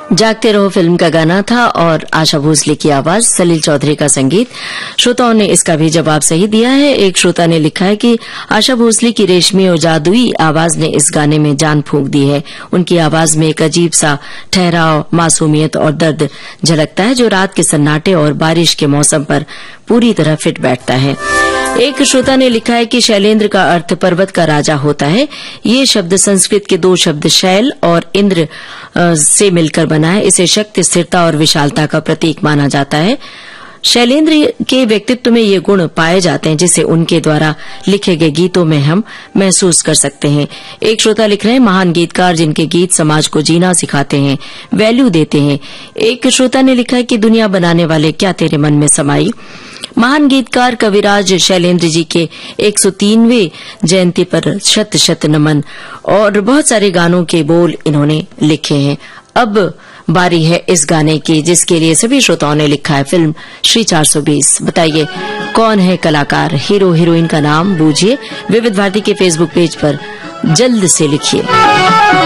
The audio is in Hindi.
जागते रहो फिल्म का गाना था और आशा भोसले की आवाज, सलील चौधरी का संगीत। श्रोताओं ने इसका भी जवाब सही दिया है। एक श्रोता ने लिखा है कि आशा भोसले की रेशमी और जादुई आवाज ने इस गाने में जान फूंक दी है। उनकी आवाज में एक अजीब सा ठहराव, मासूमियत और दर्द झलकता है जो रात के सन्नाटे और बारिश के मौसम पर पूरी तरह फिट बैठता है। एक श्रोता ने लिखा है कि शैलेंद्र का अर्थ पर्वत का राजा होता है। ये शब्द संस्कृत के दो शब्द शैल और इंद्र से मिलकर बना है। इसे शक्ति, स्थिरता और विशालता का प्रतीक माना जाता है। शैलेंद्र के व्यक्तित्व में ये गुण पाए जाते हैं जिसे उनके द्वारा लिखे गए गीतों में हम महसूस कर सकते हैं। एक श्रोता लिख रहे हैं, महान गीतकार जिनके गीत समाज को जीना सिखाते हैं, वैल्यू देते हैं। एक श्रोता ने लिखा है कि दुनिया बनाने वाले क्या तेरे मन में समाई। महान गीतकार कविराज शैलेंद्र जी के 103वें जयंती पर शत शत नमन और बहुत सारे गानों के बोल इन्होंने लिखे हैं। अब बारी है इस गाने की जिसके लिए सभी श्रोताओं ने लिखा है। फिल्म श्री 420। बताइए कौन है कलाकार, हीरो हीरोइन का नाम बूझिए। विविध भारती के फेसबुक पेज पर जल्द से लिखिए।